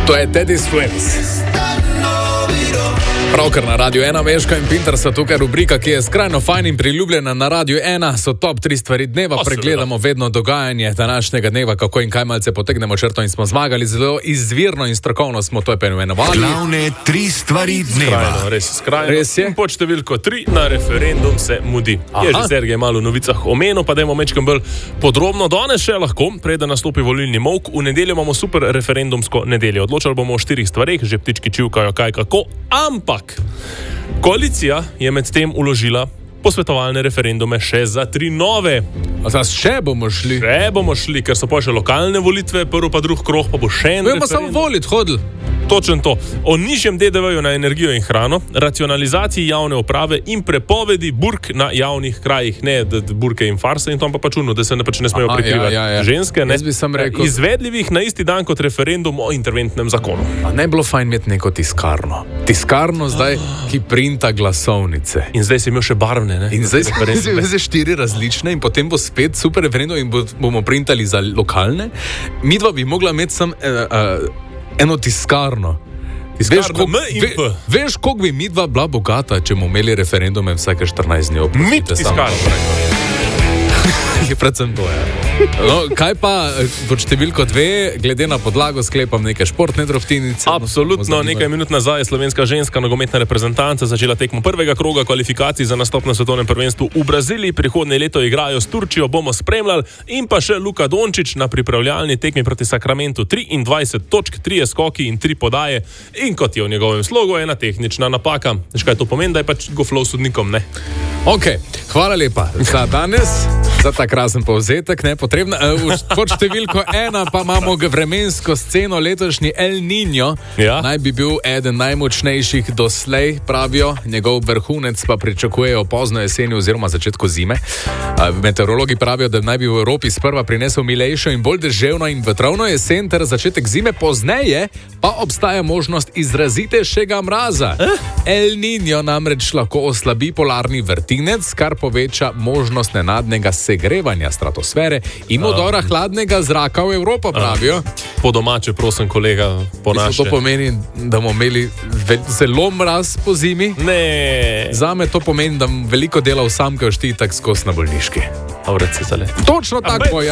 To je Teddy Swims. Pravkar na Radio 1, Veška in Pinter so tukaj rubrika, ki je skrajno fajn in priljubljena na Radio 1. So top 3 stvari dneva, pregledamo vedno dogajanje današnjega dneva, kako in kaj malce potegnemo črto in smo zmagali. Zelo izvirno in strokovno smo to poimenovali. Glavne 3 stvari dneva. Skrajno. Res je. Pod številko 3 na referendum se mudi. Je že Sergej malo v novicah omenil, pa dajmo mečkam bolj podrobno. Danes še lahko, preden nastopi volilni molk, v nedeljo imamo super referendumsko nedeljo. Odločali bomo o 4 stvareh, že ptički čivkajo kaj kako, ampak koalicija je med tem uložila posvetovalne referendume še za 3 nove. Še bomo šli? Še bomo šli, ker so pa še lokalne volitve, prvi pa drug krog, pa bo še en referendum. Bomo samo voliti, hodili. Točno to. O nižjem DDV-ju na energijo in hrano, racionalizaciji javne uprave in prepovedi burk na javnih krajih. Ne, burke in farse in to pa čudno, da se ne smejo prikrivati ženske. Ne? Rekel... Izvedljivih na isti dan kot referendum o interventnem zakonu. A ne bilo fajn imeti neko tiskarno? Tiskarno zdaj, ki printa glasovnice. In zdaj si imel še barvne, ne? In zdaj si imel 4 različne in potem bo spet super referendum in bomo printali za lokalne. Midva bi mogla imeti sam... eno tiskarno. Veš, koliko bi midva bila bogata, če bomo imeli referendume vsake 14 dni? Mi tiskarno. Je predvsem to, No, kaj pa pod številko 2, glede na podlago sklepam neke športne drobtinice? Absolutno, nekaj minut nazaj je slovenska ženska nogometna reprezentanca začela tekmo prvega kroga kvalifikacij za nastop na svetovnem prvenstvu v Braziliji. Prihodnje leto igrajo s Turčijo, bomo spremljali. In pa še Luka Dončić na pripravljalni tekmi proti Sacramentu. 23 točk, 3 skoki in 3 podaje. In kot je v njegovem slogu, ena tehnična napaka. Veš kaj to pomeni, da je pač goflov sodnikom, ne? Ok, hvala lepa za danes, za ta krasen povzetek, nepotrebno. Pod številko 1 pa imamo vremensko sceno, letošnji El Niño. Ja? Naj bi bil eden najmočnejših doslej, pravijo. Njegov vrhunec pa pričakujejo pozno jeseni oziroma začetku zime. Meteorologi pravijo, da naj bi v Evropi sprva prinesel milejšo in bolj deževno in vetrovno jesen ter začetek zime, pozneje pa obstaja možnost izrazitejšega mraza. El Niño namreč lahko oslabi polarni vrtinec, kar poveča možnost nenadnega segrevanja stratosfere in odora hladnega zraka v Evropo, pravijo. Po domače, prosim, kolega, po naše. To pomeni, da bomo imeli zelo mraz po zimi? Ne. Zame to pomeni, da veliko delal sam, ko šti tak skos na bolniški. Točno tako, ja.